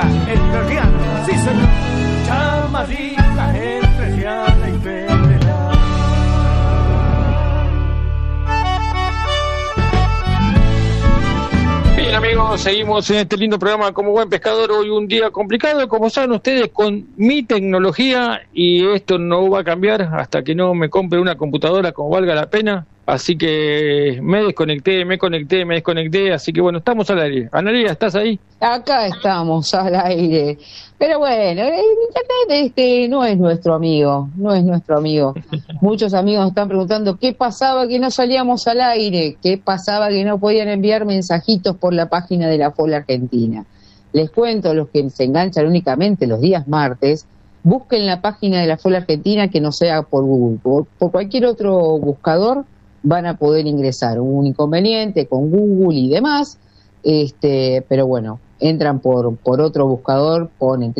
entrerriana, sí señor, chamarrita entrerriana y federal. Bien amigos, seguimos en este lindo programa Como Buen Pescador. Hoy un día complicado, como saben ustedes, con mi tecnología, y esto no va a cambiar hasta que no me compre una computadora como valga la pena. Así que me desconecté, me desconecté, así que bueno, estamos al aire. Analia, ¿estás ahí? Acá estamos al aire. Pero bueno, el internet no es nuestro amigo, no es nuestro amigo. Muchos amigos están preguntando qué pasaba que no salíamos al aire, qué pasaba que no podían enviar mensajitos por la página de la FOL Argentina. Les cuento, los que se enganchan únicamente los días martes, busquen la página de la FOL Argentina, que no sea por Google, por cualquier otro buscador van a poder ingresar. Un inconveniente con Google y demás, pero bueno, entran por otro buscador, ponen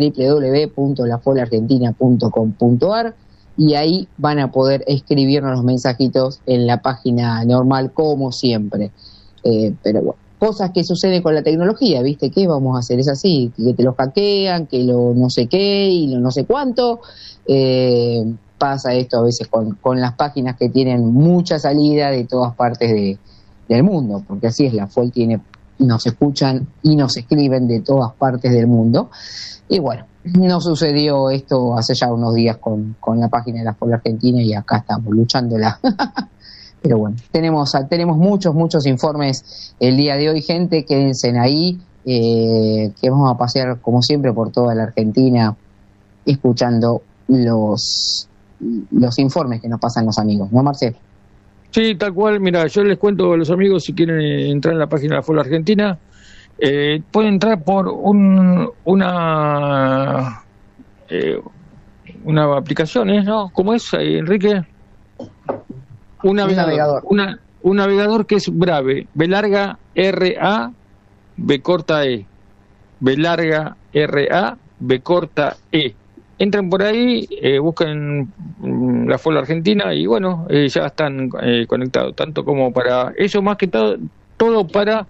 www.lafolargentina.com.ar y ahí van a poder escribirnos los mensajitos en la página normal como siempre. Pero bueno, cosas que suceden con la tecnología, ¿viste? ¿Qué vamos a hacer? Es así, que te lo hackean, que lo no sé qué y lo no sé cuánto. Pasa esto a veces con las páginas que tienen mucha salida de todas partes del mundo, porque así es, la FOL nos escuchan y nos escriben de todas partes del mundo. Y bueno, nos sucedió esto hace ya unos días con la página de la FOL Argentina y acá estamos luchándola. Pero bueno, tenemos muchos informes el día de hoy, gente, quédense ahí, que vamos a pasear como siempre por toda la Argentina escuchando los informes que nos pasan los amigos, ¿no, Marcelo? Sí, tal cual. Mira, yo les cuento a los amigos, si quieren entrar en la página de la FOL Argentina, pueden entrar por una aplicación, ¿no? ¿Cómo es, Enrique? Un navegador. Un navegador que es Brave, B larga R-A, B corta E. B larga R-A, B corta E. Entren por ahí, busquen la FOL Argentina y bueno, ya están conectados, tanto como para eso, más que todo para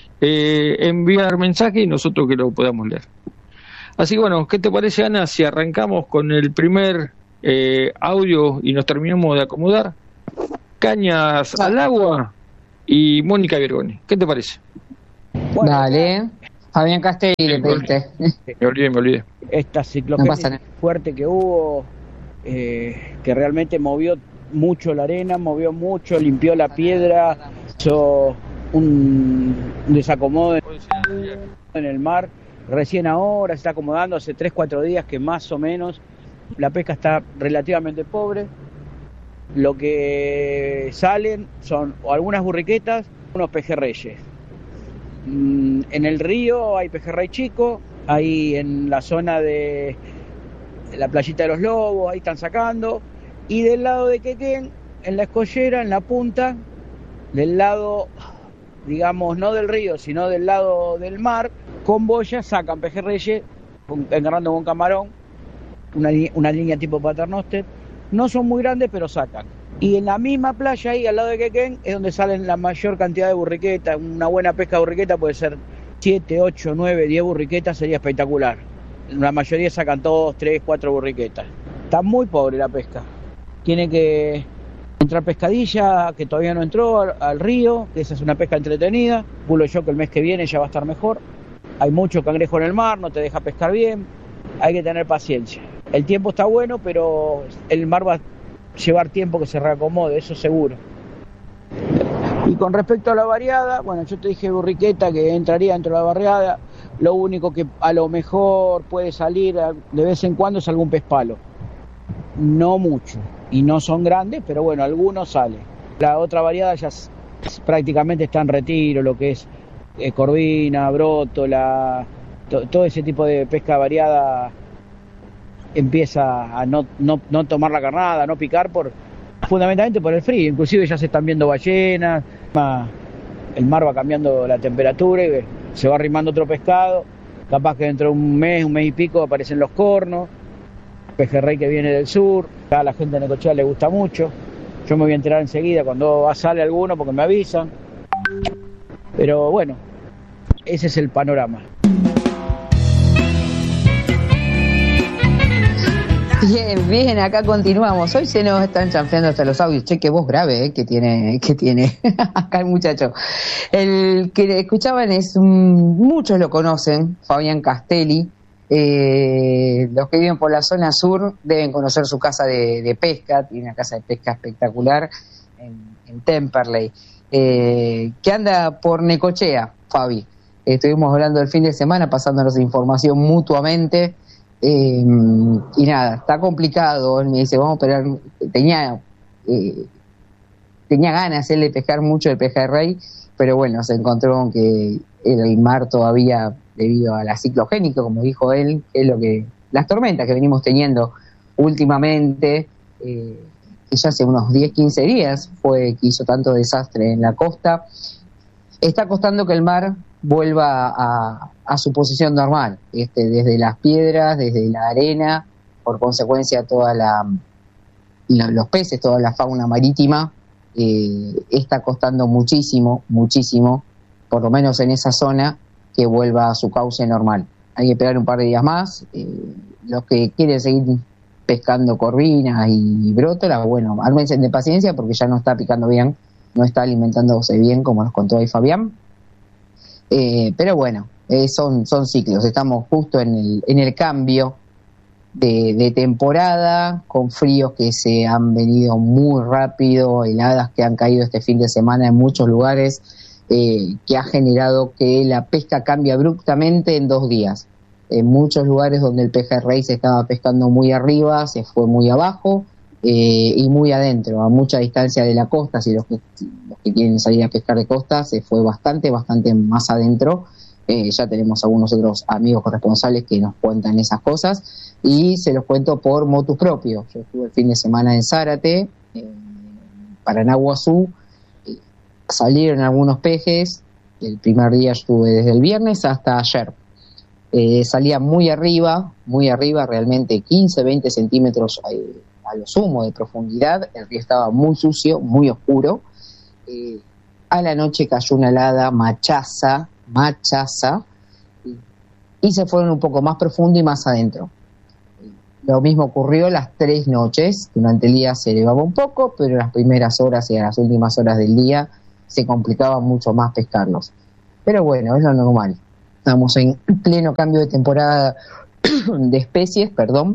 enviar mensajes y nosotros que lo podamos leer. Así que bueno, ¿qué te parece, Ana, si arrancamos con el primer audio y nos terminamos de acomodar? Cañas al agua y Mónica Virgoni, ¿qué te parece? Bueno, dale. Fabián Castelli le pediste. Me olvidé. Esta ciclogénesis fuerte que hubo, que realmente movió mucho la arena, movió mucho, limpió la piedra, hizo un desacomodo en el mar. Recién ahora se está acomodando, hace 3-4 días que más o menos la pesca está relativamente pobre. Lo que salen son o algunas burriquetas, unos pejerreyes. En el río hay pejerrey chico, ahí en la zona de la playita de los Lobos, ahí están sacando, y del lado de Quequén, en la escollera, en la punta, del lado, digamos, no del río, sino del lado del mar, con boyas sacan pejerreyes, engarrando con camarón, una línea tipo paternoster, no son muy grandes, pero sacan. Y en la misma playa ahí, al lado de Quequén, es donde salen la mayor cantidad de burriquetas. Una buena pesca de burriqueta puede ser 7, 8, 9, 10 burriquetas, sería espectacular. La mayoría sacan 2, 3, 4 burriquetas. Está muy pobre la pesca. Tiene que entrar pescadilla, que todavía no entró al río, que esa es una pesca entretenida. Pulo yo que el mes que viene ya va a estar mejor. Hay mucho cangrejo en el mar, no te deja pescar bien. Hay que tener paciencia. El tiempo está bueno, pero el mar va a llevar tiempo que se reacomode, eso seguro. Y con respecto a la variada, bueno, yo te dije burriqueta que entraría dentro de la variada. Lo único que a lo mejor puede salir de vez en cuando es algún pez palo. No mucho, y no son grandes, pero bueno, algunos salen. La otra variada ya prácticamente está en retiro, lo que es corvina, brótola, todo ese tipo de pesca variada empieza a no tomar la carnada, a no picar fundamentalmente por el frío. Inclusive ya se están viendo ballenas, el mar va cambiando la temperatura y se va arrimando otro pescado, capaz que dentro de un mes y pico aparecen los cornos, pejerrey que viene del sur, a la gente de Necochea le gusta mucho. Yo me voy a enterar enseguida cuando sale alguno porque me avisan, pero bueno, ese es el panorama. Bien, bien, acá continuamos. Hoy se nos están chanfleando hasta los audios. Che, qué voz grave que tiene acá el muchacho. El que escuchaban es, muchos lo conocen, Fabián Castelli. Los que viven por la zona sur deben conocer su casa de pesca. Tiene una casa de pesca espectacular en Temperley. Que anda por Necochea, Fabi. Estuvimos hablando el fin de semana, pasándonos información mutuamente. Y nada, está complicado. Él me dice, vamos a esperar. Tenía ganas él de pescar mucho de pejerrey, pero bueno, se encontró con que el mar todavía, debido a la ciclogénica, como dijo él, que es lo que las tormentas que venimos teniendo últimamente, que ya hace unos 10-15 días fue que hizo tanto desastre en la costa, está costando que el mar vuelva a su posición normal, desde las piedras, desde la arena, por consecuencia toda los peces, toda la fauna marítima, está costando muchísimo, por lo menos en esa zona, que vuelva a su cauce normal. Hay que esperar un par de días más. Los que quieren seguir pescando corvinas y brótolas, bueno, ármense de paciencia porque ya no está picando bien, no está alimentándose bien, como nos contó ahí Fabián. Pero bueno, son ciclos. Estamos justo en el cambio de temporada, con fríos que se han venido muy rápido, heladas que han caído este fin de semana en muchos lugares, que ha generado que la pesca cambie abruptamente en 2 días. En muchos lugares donde el pejerrey se estaba pescando muy arriba, se fue muy abajo, y muy adentro, a mucha distancia de la costa. Si los que quieren salir a pescar de costa, se fue bastante más adentro. Ya tenemos algunos otros amigos corresponsales que nos cuentan esas cosas, y se los cuento por motus propio. Yo estuve el fin de semana en Zárate, Paranaguazú, salieron algunos pejes. El primer día estuve desde el viernes hasta ayer. Salía muy arriba, realmente 15-20 centímetros a lo sumo de profundidad. El río estaba muy sucio, muy oscuro. A la noche cayó una helada machaza, y se fueron un poco más profundo y más adentro. Lo mismo ocurrió las 3 noches. Durante el día se elevaba un poco, pero las primeras horas y las últimas horas del día se complicaba mucho más pescarlos. Pero bueno, es lo normal. Estamos en pleno cambio de temporada de especies,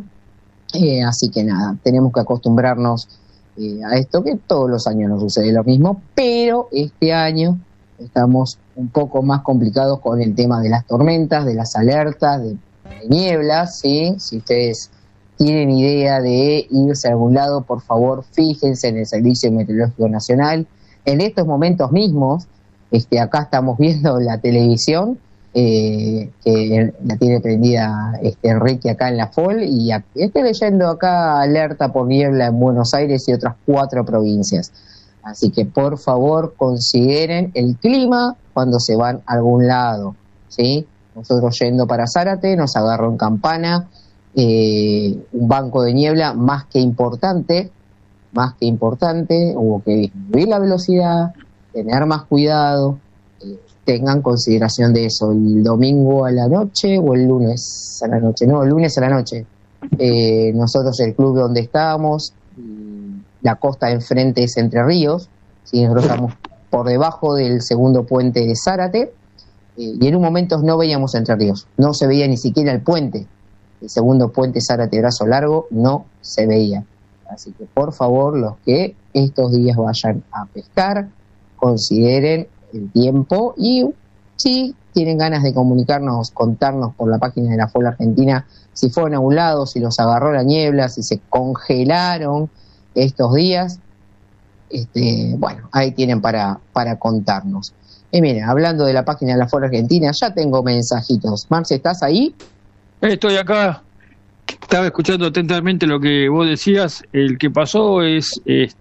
así que nada, tenemos que acostumbrarnos a esto, que todos los años nos sucede lo mismo, pero este año estamos un poco más complicados con el tema de las tormentas, de las alertas, de nieblas, ¿sí? Si ustedes tienen idea de irse a algún lado, por favor, fíjense en el Servicio Meteorológico Nacional. En estos momentos mismos, acá estamos viendo la televisión, que la tiene prendida Enrique acá en la FOL, y estoy leyendo acá alerta por niebla en Buenos Aires y otras 4 provincias. Así que por favor consideren el clima cuando se van a algún lado, ¿sí? Nosotros yendo para Zárate nos agarró en Campana un banco de niebla más que importante, hubo que disminuir la velocidad, tener más cuidado. Tengan consideración de eso. El domingo a la noche o el lunes a la noche, el lunes a la noche, nosotros, el club donde estábamos, la costa de enfrente es Entre Ríos, ¿sí? Nosotros estamos por debajo del segundo puente de Zárate, y en un momento no veíamos Entre Ríos, no se veía ni siquiera el puente, el segundo puente Zárate Brazo Largo no se veía. Así que por favor, los que estos días vayan a pescar, consideren el tiempo, y si tienen ganas de comunicarnos, contarnos por la página de la FOL Argentina si fueron a un lado, si los agarró la niebla, si se congelaron estos días, bueno, ahí tienen para contarnos. Y miren, hablando de la página de la FOL Argentina, ya tengo mensajitos. Marce, ¿estás ahí? Estoy acá. Estaba escuchando atentamente lo que vos decías. El que pasó es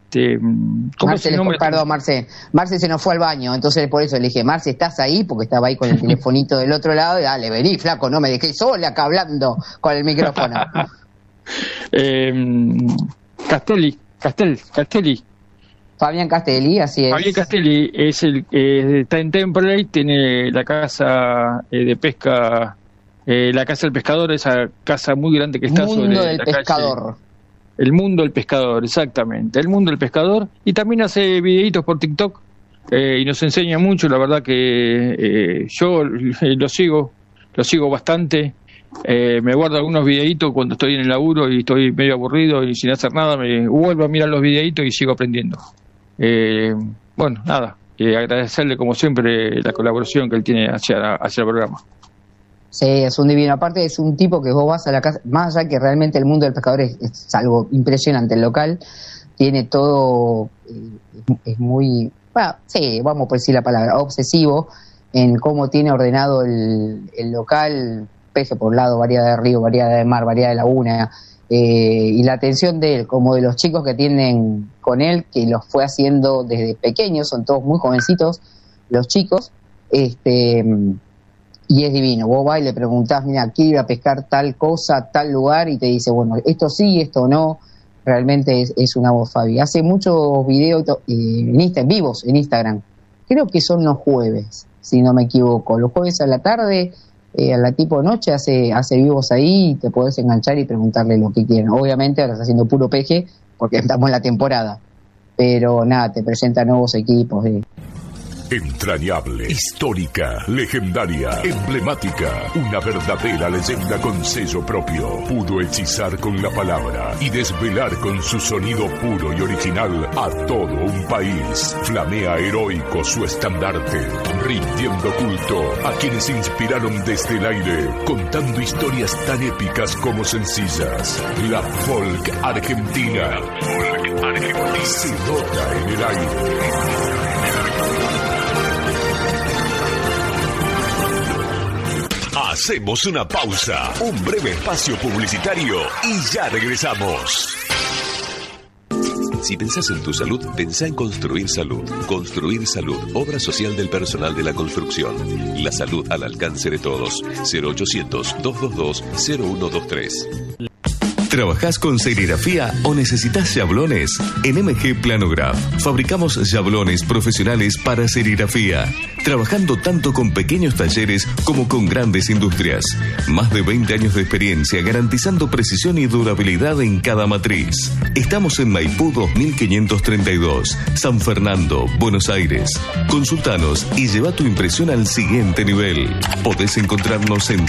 Perdón, Marce se nos fue al baño, entonces por eso le dije, Marce, ¿estás ahí? Porque estaba ahí con el telefonito del otro lado, y dale, vení, flaco, no me dejé sola acá hablando con el micrófono. Castelli. Fabián Castelli, así es. Fabián Castelli es está en Temperley, tiene la casa de pesca, la casa del pescador, esa casa muy grande que está Mundo sobre del la pescador. El Mundo del Pescador, exactamente. El Mundo del Pescador. Y también hace videitos por TikTok y nos enseña mucho. La verdad que yo lo sigo bastante. Me guardo algunos videitos cuando estoy en el laburo y estoy medio aburrido y sin hacer nada. Me vuelvo a mirar los videitos y sigo aprendiendo. Bueno, nada. Agradecerle como siempre la colaboración que él tiene hacia el programa. Sí, es un divino. Aparte es un tipo que vos vas a la casa, más allá que realmente el Mundo del Pescador es algo impresionante. El local tiene todo, es muy, sí, vamos por decir la palabra, obsesivo en cómo tiene ordenado el local, peje por lado, variedad de río, variedad de mar, variedad de laguna, y la atención de él, como de los chicos que tienen con él, que los fue haciendo desde pequeños, son todos muy jovencitos los chicos, y es divino. Vos vas y le preguntás, mira, quiero ir a pescar tal cosa, tal lugar, y te dice, bueno, esto sí, esto no. Realmente es una voz, Fabi. Hace muchos videos vivos en Instagram. Creo que son los jueves, si no me equivoco. Los jueves a la tarde, a la tipo noche, hace vivos ahí y te podés enganchar y preguntarle lo que quieran. Obviamente ahora está haciendo puro peje porque estamos en la temporada. Pero nada, te presenta nuevos equipos. Entrañable, histórica, legendaria, emblemática, una verdadera leyenda con sello propio. Pudo hechizar con la palabra y desvelar con su sonido puro y original a todo un país. Flamea heroico su estandarte, rindiendo culto a quienes se inspiraron desde el aire, contando historias tan épicas como sencillas. La folk argentina. Se nota en el aire. Hacemos una pausa, un breve espacio publicitario y ya regresamos. Si pensás en tu salud, pensá en Construir Salud. Construir Salud, obra social del personal de la construcción. La salud al alcance de todos. 0800-222-0123. ¿Trabajás con serigrafía o necesitas yablones? En MG Planograph fabricamos yablones profesionales para serigrafía, trabajando tanto con pequeños talleres como con grandes industrias. Más de 20 años de experiencia garantizando precisión y durabilidad en cada matriz. Estamos en Maipú 2532, San Fernando, Buenos Aires. Consultanos y lleva tu impresión al siguiente nivel. Podés encontrarnos en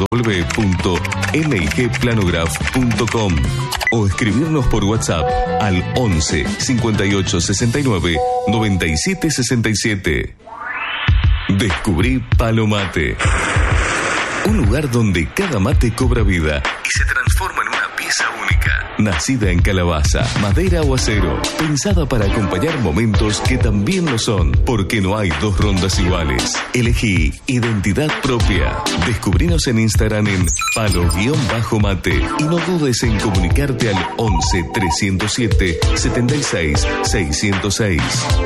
www.mgplanograph.com o escribirnos por WhatsApp al 11 58 69 97 67. Descubrí Palomate, un lugar donde cada mate cobra vida y se transforma en una pieza única. Nacida en calabaza, madera o acero, pensada para acompañar momentos que también lo son, porque no hay dos rondas iguales. Elegí identidad propia. Descubrinos en Instagram en palo-mate y no dudes en comunicarte al 11 307 76 606.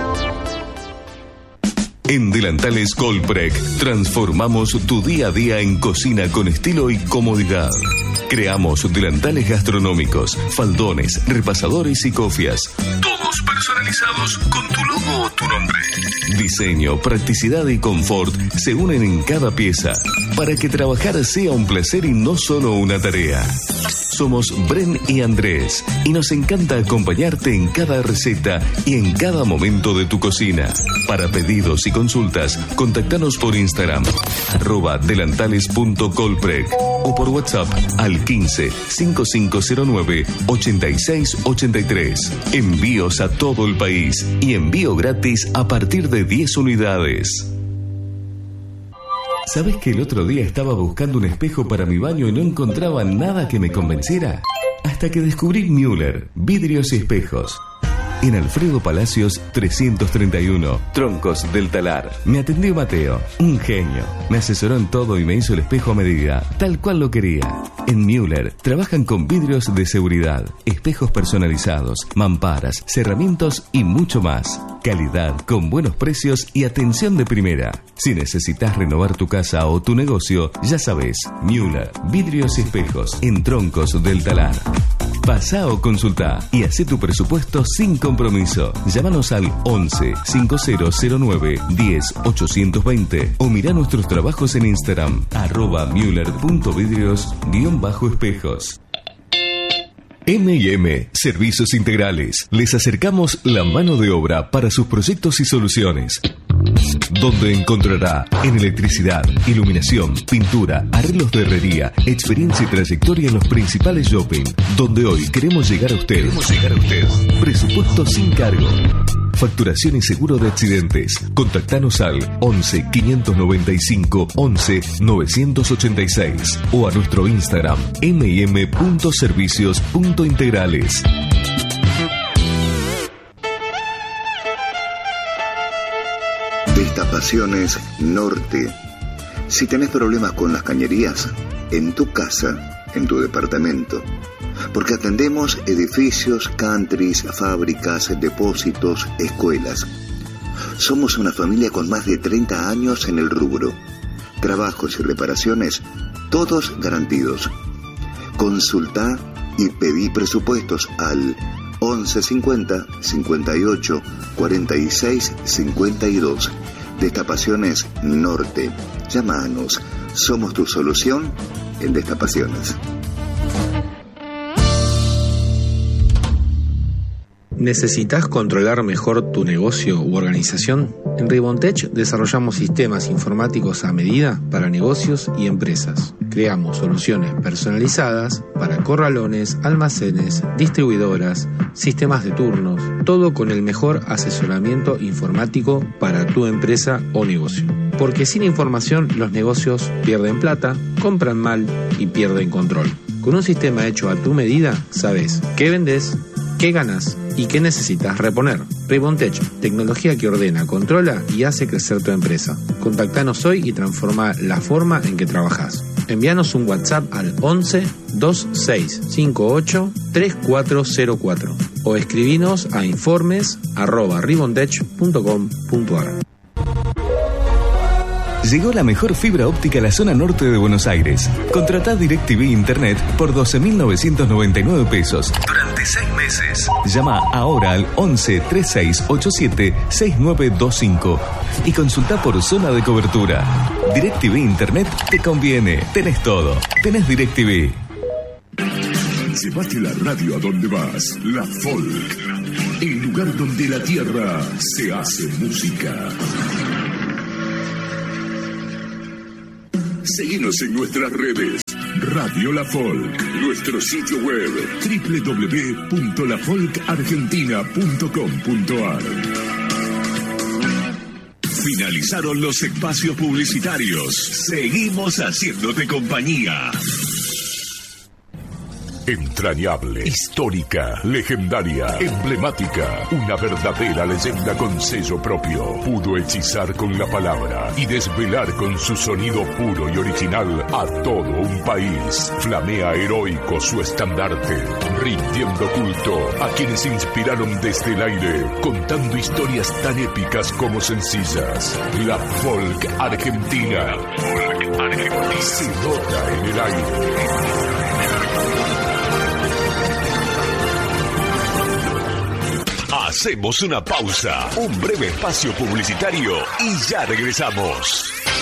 En Delantales Goldbreak transformamos tu día a día en cocina con estilo y comodidad. Creamos delantales gastronómicos, faldones, repasadores y cofias. Todos personalizados con tu logo o tu nombre. Diseño, practicidad y confort se unen en cada pieza para que trabajar sea un placer y no solo una tarea. Somos Bren y Andrés y nos encanta acompañarte en cada receta y en cada momento de tu cocina. Para pedidos y consultas, contactanos por Instagram @delantales.colprec o por WhatsApp al 15 5509 8683. Envíos a todo el país y envío gratis a partir de 10 unidades. ¿Sabes que el otro día estaba buscando un espejo para mi baño y no encontraba nada que me convenciera? Hasta que descubrí Müller, vidrios y espejos. En Alfredo Palacios 331, Troncos del Talar. Me atendió Mateo, un genio. Me asesoró en todo y me hizo el espejo a medida, tal cual lo quería. En Müller trabajan con vidrios de seguridad, espejos personalizados, mamparas, cerramientos y mucho más. Calidad, con buenos precios y atención de primera. Si necesitas renovar tu casa o tu negocio, ya sabes, Müller, vidrios y espejos, en Troncos del Talar. Pasá o consultá y hacé tu presupuesto sin compromiso. Llámanos al 11 5009 10 820 o mirá nuestros trabajos en Instagram @müller.vidrios_espejos. M&M Servicios Integrales. Les acercamos la mano de obra para sus proyectos y soluciones, donde encontrará en electricidad, iluminación, pintura, arreglos de herrería, experiencia y trayectoria en los principales shopping, donde hoy queremos llegar a usted. Presupuesto sin cargo. Facturación y seguro de accidentes. Contactanos al 11 595 11 986 o a nuestro Instagram mm.servicios.integrales. Destapaciones Norte. Si tenés problemas con las cañerías, en tu casa, en tu departamento, porque atendemos edificios, countries, fábricas, depósitos, escuelas. Somos una familia con más de 30 años en el rubro. Trabajos y reparaciones, todos garantidos. Consultá y pedí presupuestos al 1150 58 46 52. Destapaciones Norte. Llámanos. Somos tu solución en destapaciones. ¿Necesitas controlar mejor tu negocio u organización? En Ribontech desarrollamos sistemas informáticos a medida para negocios y empresas. Creamos soluciones personalizadas para corralones, almacenes, distribuidoras, sistemas de turnos, todo con el mejor asesoramiento informático para tu empresa o negocio. Porque sin información los negocios pierden plata, compran mal y pierden control. Con un sistema hecho a tu medida, sabes qué vendes, qué ganas y qué necesitas reponer. Ribontech, tecnología que ordena, controla y hace crecer tu empresa. Contactanos hoy y transforma la forma en que trabajas. Envíanos un WhatsApp al 11 2658 3404 o escribinos a informes@ribontech.com.ar. Llegó la mejor fibra óptica a la zona norte de Buenos Aires. Contratá DirecTV Internet por 12.999 pesos durante 6 meses. Llama ahora al 11 3687 6925 y consultá por zona de cobertura. DirecTV Internet te conviene. Tenés todo. Tenés DirecTV. Llévate la radio a donde vas. La Folk. El lugar donde la tierra se hace música. Seguinos en nuestras redes. Radio La Folk. Nuestro sitio web www.lafolkargentina.com.ar. Finalizaron los espacios publicitarios. Seguimos haciéndote compañía. Entrañable, histórica, legendaria, emblemática, una verdadera leyenda con sello propio. Pudo hechizar con la palabra y desvelar con su sonido puro y original a todo un país. Flamea heroico su estandarte, rindiendo culto a quienes se inspiraron desde el aire, contando historias tan épicas como sencillas. La Folk Argentina. La Folk Argentina. Se nota en el aire. Hacemos una pausa, un breve espacio publicitario y ya regresamos.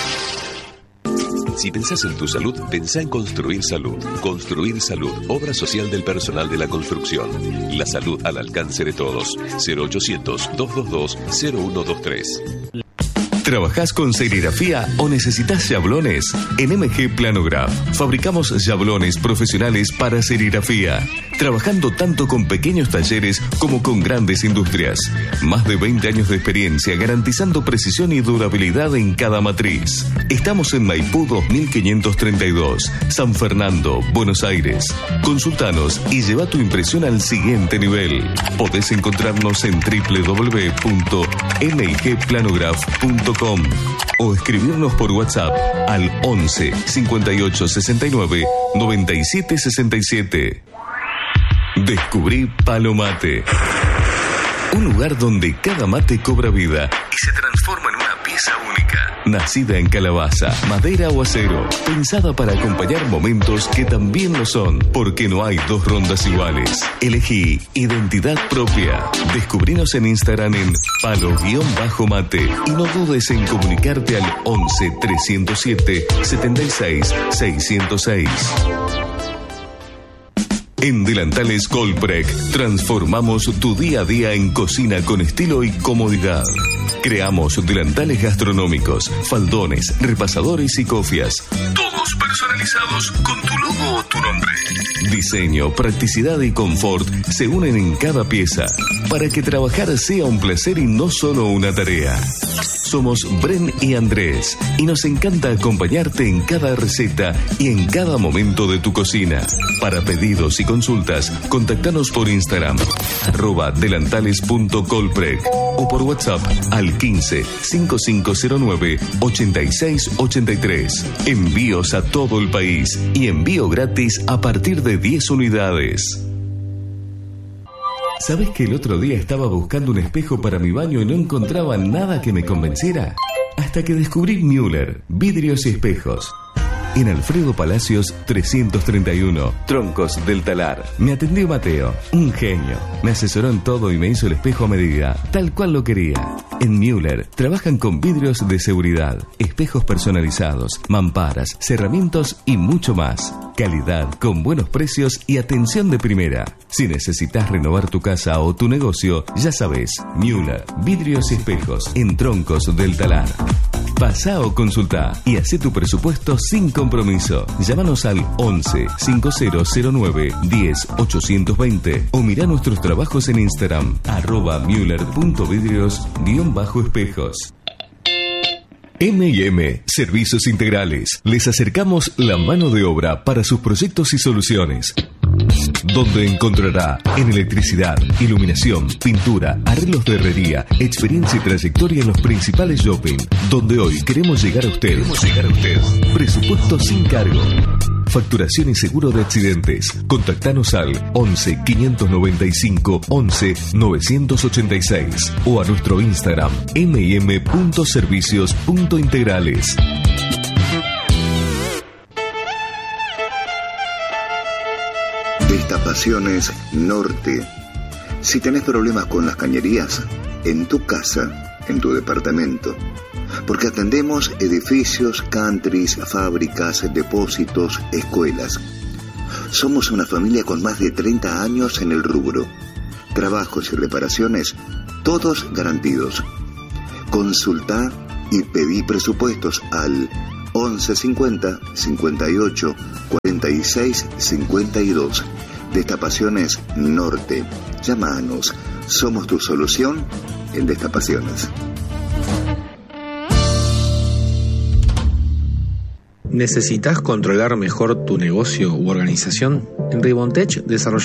Si pensás en tu salud, pensá en Construir Salud. Construir Salud, obra social del personal de la construcción. La salud al alcance de todos. 0800-222-0123. ¿Trabajás con serigrafía o necesitas yablones? En MG Planograph fabricamos yablones profesionales para serigrafía, trabajando tanto con pequeños talleres como con grandes industrias. Más de 20 años de experiencia garantizando precisión y durabilidad en cada matriz. Estamos en Maipú 2532, San Fernando, Buenos Aires. Consultanos y lleva tu impresión al siguiente nivel. Podés encontrarnos en www.mgplanograph.com o escribirnos por WhatsApp al 11 58 69 97 67. Descubrí Palo Mate, un lugar donde cada mate cobra vida y se transforma en una pieza única. Nacida en calabaza, madera o acero, pensada para acompañar momentos que también lo son, porque no hay dos rondas iguales. Elegí identidad propia. Descubrinos en Instagram en palo-mate y no dudes en comunicarte al 11 307 76 606. En Delantales Colprec transformamos tu día a día en cocina con estilo y comodidad. Creamos delantales gastronómicos, faldones, repasadores y cofias. Todos personalizados con tu logo o tu nombre. Diseño, practicidad y confort se unen en cada pieza para que trabajar sea un placer y no solo una tarea. Somos Bren y Andrés y nos encanta acompañarte en cada receta y en cada momento de tu cocina. Para pedidos y consultas, contactanos por Instagram @delantales.colprec o por WhatsApp al 15 5509 8683. Envíos a todo el país y envío gratis a partir de 10 unidades. ¿Sabes que el otro día estaba buscando un espejo para mi baño y no encontraba nada que me convenciera? Hasta que descubrí Müller, vidrios y espejos. En Alfredo Palacios 331, Troncos del Talar. Me atendió Mateo, un genio. Me asesoró en todo y me hizo el espejo a medida, tal cual lo quería. En Müller trabajan con vidrios de seguridad, espejos personalizados, mamparas, cerramientos y mucho más. Calidad con buenos precios y atención de primera. Si necesitas renovar tu casa o tu negocio, ya sabes, Müller, vidrios y espejos en Troncos del Talar. Pasá o consultá y hacé tu presupuesto sin compromiso. Llámanos al 11 5009 10 820 o mirá nuestros trabajos en Instagram @müller.vidrios_espejos. M&M Servicios Integrales. Les acercamos la mano de obra para sus proyectos y soluciones, donde encontrará en electricidad, iluminación, pintura, arreglos de herrería, experiencia y trayectoria en los principales shopping, donde hoy queremos llegar a usted. Presupuesto sin cargo. Facturación y seguro de accidentes. Contactanos al 11 595 11 986 o a nuestro Instagram mm.servicios.integrales. Destapaciones Norte. Si tenés problemas con las cañerías, en tu casa, en tu departamento, porque atendemos edificios, countries, fábricas, depósitos, escuelas. Somos una familia con más de 30 años en el rubro. Trabajos y reparaciones, todos garantidos. Consultá y pedí presupuestos al 1150 58 46 52. Destapaciones Norte. Llámanos. Somos tu solución en destapaciones. ¿Necesitas controlar mejor tu negocio u organización? En Ribontech desarrollamos